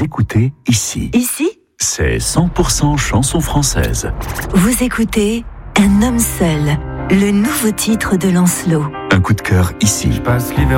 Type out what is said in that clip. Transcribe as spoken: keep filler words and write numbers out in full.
écoutez ici. Ici ? C'est cent pour cent chanson française. Vous écoutez Un homme seul, le nouveau titre de Lancelot. Un coup de cœur ici. Je passe l'hiver